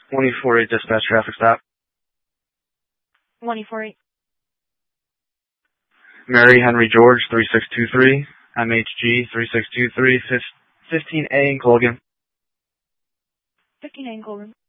148 dispatch traffic stop. 148. Mary Henry George 3623, MHG 3623, 15A in Colgan. 15A in Colgan.